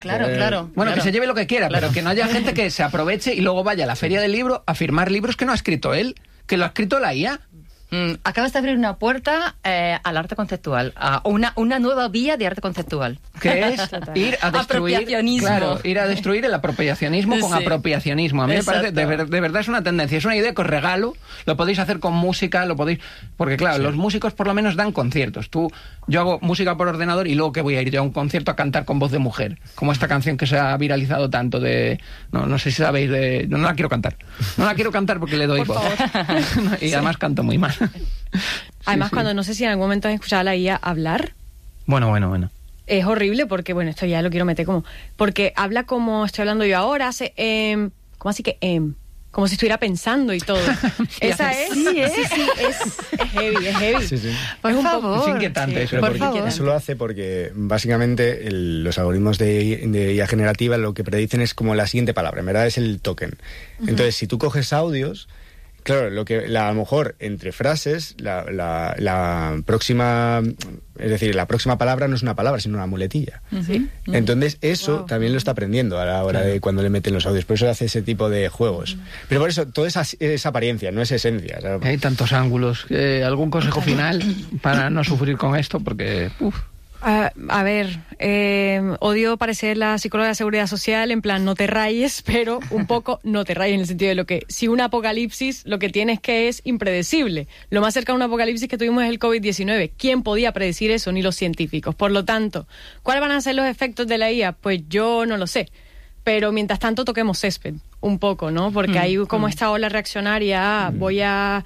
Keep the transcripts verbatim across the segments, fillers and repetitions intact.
Claro, Eh, claro. Bueno, claro. que se lleve lo que quiera, Claro. pero que no haya gente que se aproveche y luego vaya a la feria del libro a firmar libros que no ha escrito él, que lo ha escrito la I A. Mm, acabas de abrir una puerta eh, al arte conceptual, a una, una nueva vía de arte conceptual. Que es ir a destruir, Apropiacionismo. claro, ir a destruir el apropiacionismo con Sí. apropiacionismo. A mí me Exacto. parece, de, ver- de verdad es una tendencia, es una idea que os regalo, lo podéis hacer con música, lo podéis, porque claro, Sí. los músicos por lo menos dan conciertos. Tú, yo hago música por ordenador y luego que voy a ir yo a un concierto a cantar con voz de mujer, como esta canción que se ha viralizado tanto de, no, no sé si sabéis de, no, no la quiero cantar, no la quiero cantar porque le doy Por voz. favor. Y además canto muy mal. Además, Sí, sí. cuando no sé si en algún momento has escuchado a la I A hablar, Bueno, bueno, bueno. es horrible porque, bueno, esto ya lo quiero meter como... Porque habla como estoy hablando yo ahora, hace... em, ¿cómo así que em? Como si estuviera pensando y todo. Esa es... Sí, es, sí, sí, es, es heavy, es heavy. Sí, sí. Por Es un favor. poco- Es inquietante eso. Pero Por porque favor. eso lo hace porque básicamente el- los algoritmos de, de I A generativa lo que predicen es como la siguiente palabra, en verdad es el token. Entonces, si tú coges audios, claro, lo que la, a lo mejor entre frases, la, la, la próxima, es decir, la próxima palabra no es una palabra, sino una muletilla. Sí. Entonces, eso Wow. también lo está aprendiendo a la hora de cuando le meten los audios. Por eso hace ese tipo de juegos. Pero por eso, todo es, as- es apariencia, no es esencia. ¿sabes? Hay tantos ángulos. Eh, ¿Algún consejo final para no sufrir con esto? Porque, uf, Ah, a ver, eh, odio parecer la psicóloga de seguridad social, en plan, no te rayes, pero un poco no te rayes en el sentido de lo que, si un apocalipsis lo que tienes que es impredecible. Lo más cerca a un apocalipsis que tuvimos es el covid diecinueve. ¿Quién podía predecir eso? Ni los científicos. Por lo tanto, ¿cuáles van a ser los efectos de la I A? Pues yo no lo sé. Pero mientras tanto toquemos césped, un poco, ¿no? Porque hay como esta ola reaccionaria, ah, voy a...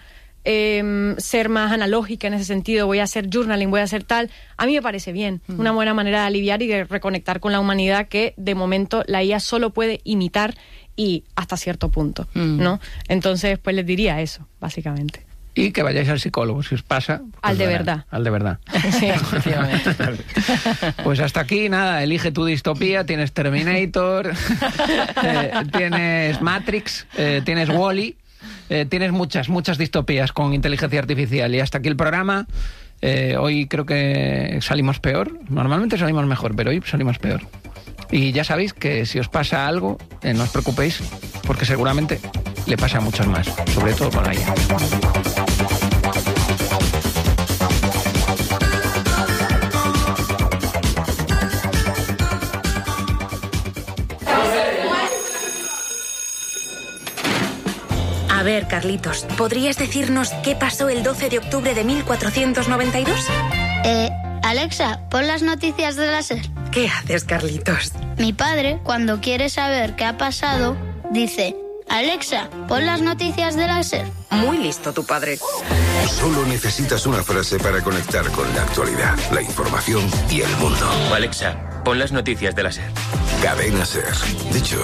Eh, ser más analógica en ese sentido, voy a hacer journaling, voy a hacer tal, a mí me parece bien, mm. una buena manera de aliviar y de reconectar con la humanidad que de momento la I A solo puede imitar y hasta cierto punto, mm. ¿no? Entonces pues les diría eso, básicamente. y que vayáis al psicólogo, si os pasa. Pues al de verán, verdad. Al de verdad. Sí, efectivamente. Pues hasta aquí, nada, elige tu distopía, tienes Terminator, eh, tienes Matrix, eh, tienes Wall-E. Eh, tienes muchas, muchas distopías con inteligencia artificial. Y hasta aquí el programa. Eh, hoy creo que salimos peor. Normalmente salimos mejor, pero hoy salimos peor. Y ya sabéis que si os pasa algo, eh, no os preocupéis, porque seguramente le pasa a muchos más, sobre todo con la I A. A ver, Carlitos, ¿podrías decirnos qué pasó el doce de octubre de mil cuatrocientos noventa y dos? Eh, Alexa, pon las noticias de la SER. ¿Qué haces, Carlitos? Mi padre, cuando quiere saber qué ha pasado, dice: Alexa, pon las noticias de la SER. Muy listo tu padre. Solo necesitas una frase para conectar con la actualidad, la información y el mundo. Alexa, pon las noticias de la SER. Cadena SER. Dicho